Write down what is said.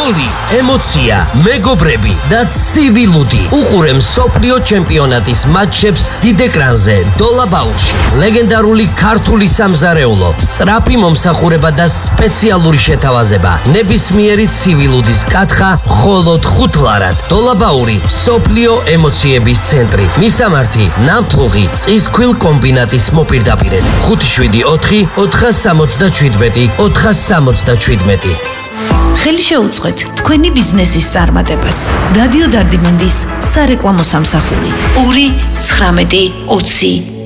გოლი, ემოცია, მეგობრები და ცივილუდი. უყურე მსოფლიო ჩემპიონატის მატჩებს დიდ ეკრანზე, დოლაბაურში. ლეგენდარული ქართული სამზარეულო, სწრაფი მომსახურება და სპეციალური შეთავაზება. ნებისმიერი ცივილუდის კათხა მხოლოდ 5 ლარად. დოლაბაური, მსოფლიო ემოციების ცენტრი. მისამართი: ნავთლუღი, წისქვილ კომბინატის მოპირდაპირედ. 574 467 467. ხელი შეუწყეთ თქვენი ბიზნესის წარმატებას. რადიო დარდიმანდის სარეკლამო სამსახური 2 19 20